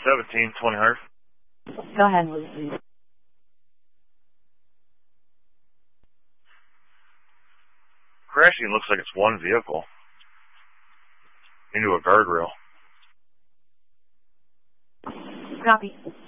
17, 2000. Go ahead, please. Crashing looks like it's one vehicle into a guardrail. Copy.